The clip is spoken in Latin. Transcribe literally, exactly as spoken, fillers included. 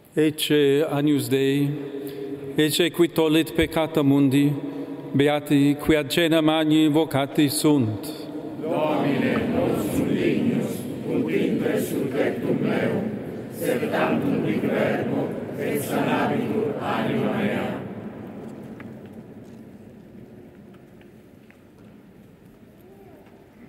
Ecce Agnus Dei, ecce qui tollit peccata mundi, beati qui ad cena magni vocati sunt. Domine, nostrum dignus, ut inter surgectum meum, sed tantum vic verbo, et sanabitur anima